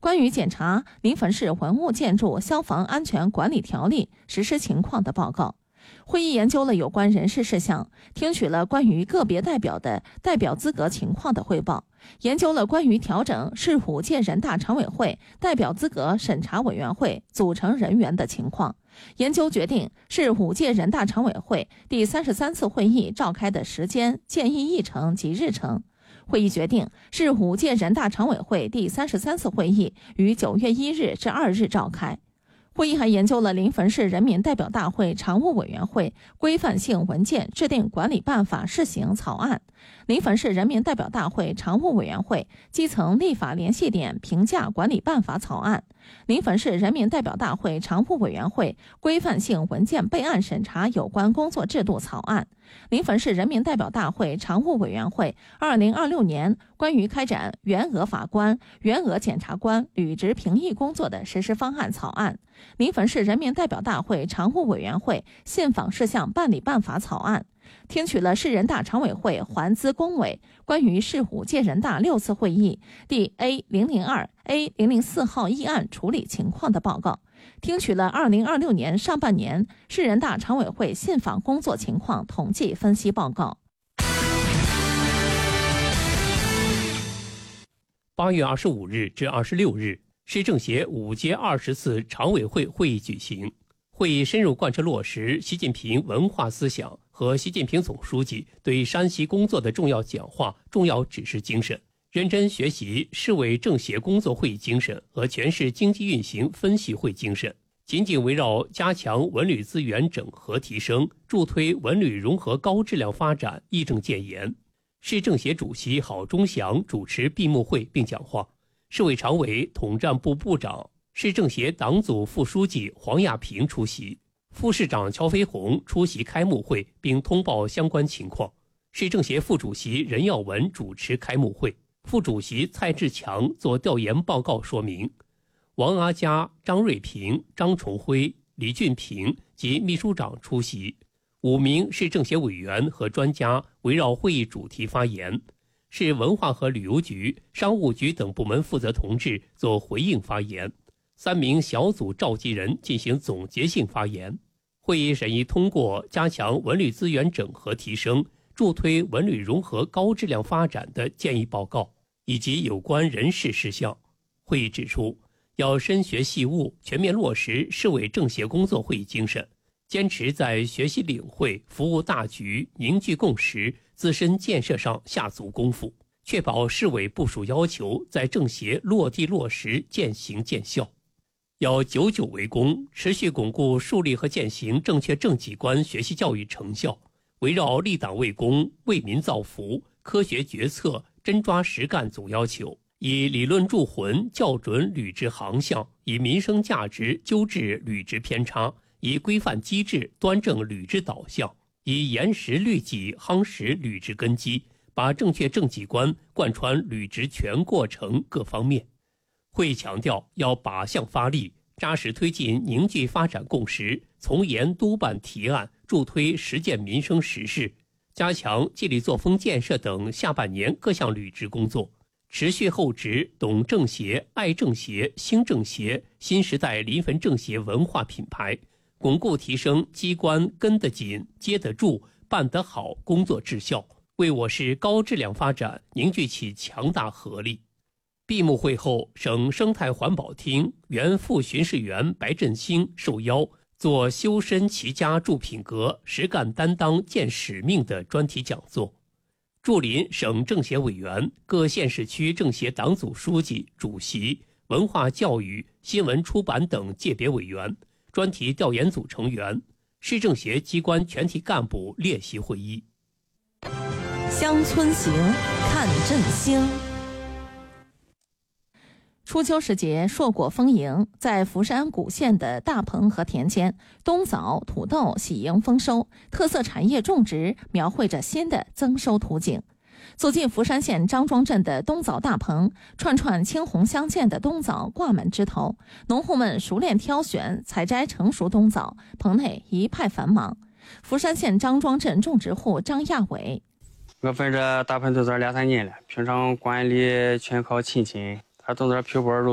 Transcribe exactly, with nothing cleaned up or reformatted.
关于检查临汾市文物建筑消防安全管理条例实施情况的报告。会议研究了有关人事事项，听取了关于个别代表的代表资格情况的汇报，研究了关于调整市五届人大常委会代表资格审查委员会组成人员的情况，研究决定市五届人大常委会第三十三次会议召开的时间、建议议程及日程。会议决定市五届人大常委会第三十三次会议于九月一日至二日召开。会议还研究了临汾市人民代表大会常务委员会规范性文件制定管理办法试行草案、临汾市人民代表大会常务委员会基层立法联系点评价管理办法草案、临汾市人民代表大会常务委员会规范性文件备案审查有关工作制度草案、临汾市人民代表大会常务委员会二零二六年关于开展员额法官、员额检察官履职评议工作的实施方案草案、临汾市人民代表大会常务委员会信访事项办理办法草案，听取了市人大常委会环资工委关于市五届人大六次会议第 A 零零二 A 零零四号议案处理情况的报告，听取了二零二六年上半年市人大常委会信访工作情况统计分析报告。 八月二十五日至二十六日，市政协五届二十次常委会会议举行。会议深入贯彻落实习近平文化思想和习近平总书记对山西工作的重要讲话、重要指示精神，认真学习市委政协工作会议精神和全市经济运行分析会精神，紧紧围绕加强文旅资源整合提升，助推文旅融合高质量发展议政建言。市政协主席郝忠祥主持闭幕会并讲话，市委常委、统战部部长、市政协党组副书记黄亚平出席，副市长乔飞鸿出席开幕会并通报相关情况。市政协副主席任耀文主持开幕会，副主席蔡志强做调研报告说明。王阿佳、张瑞平、张崇辉、李俊平及秘书长出席。五名市政协委员和专家围绕会议主题发言，市文化和旅游局、商务局等部门负责同志做回应发言，三名小组召集人进行总结性发言。会议审议通过加强文旅资源整合提升、助推文旅融合高质量发展的建议报告以及有关人事事项。会议指出，要深学细务，全面落实市委政协工作会议精神，坚持在学习领会、服务大局、凝聚共识、自身建设上下足功夫，确保市委部署要求在政协落地落实、践行见效。要久久为功，持续巩固树立和践行正确政绩观学习教育成效，围绕立党为公、为民造福、科学决策、真抓实干总要求，以理论铸魂，校准履职航向，以民生价值纠治履职偏差，以规范机制端正履职导向，以严实律己夯实履职根基，把正确政绩观贯穿履职全过程各方面。会议强调，要靶向发力，扎实推进凝聚发展共识，从严督办提案，助推实践民生实事，加强纪律作风建设等下半年各项履职工作，持续厚植懂政协、爱政协、兴政协新时代临汾政协文化品牌，巩固提升机关跟得紧、接得住、办得好工作质效，为我市高质量发展凝聚起强大合力。闭幕会后，省生态环保厅原副巡视员白振兴受邀做修身齐家助品格、实干担当见使命的专题讲座。驻临省政协委员、各县市区政协党组书记、主席、文化教育、新闻出版等界别委员、专题调研组成员、市政协机关全体干部列席会议。 乡村行，看振兴。初秋时节，硕果丰盈，在福山古县的大棚和田间，冬枣、土豆喜迎丰收，特色产业种植描绘着新的增收图景。走进福山县张庄镇的冬枣大棚，串串青红相间的冬枣挂满枝头，农户们熟练挑选、采摘成熟冬枣，棚内一派繁忙。福山县张庄镇种植户张亚伟： 我分这大棚冬枣两三年了，平常管理全靠亲戚。它冬枣皮薄肉